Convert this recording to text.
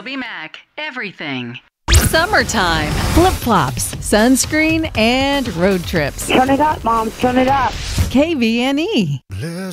TobyMac, everything. Summertime, flip-flops, sunscreen, and road trips. Turn it up, Mom. Turn it up. KVNE.